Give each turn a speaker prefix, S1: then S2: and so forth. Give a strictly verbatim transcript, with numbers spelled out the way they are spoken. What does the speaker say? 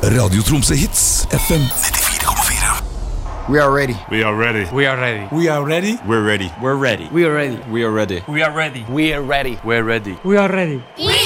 S1: Radio Tromsø Hits F M nittifire komma fire.
S2: We are ready.
S3: We are ready.
S4: We are ready.
S5: We are ready.
S3: We're ready.
S5: We're ready.
S2: We are ready.
S5: We are ready.
S4: We are ready.
S2: We are ready.
S5: We're ready.
S4: We are ready.
S6: We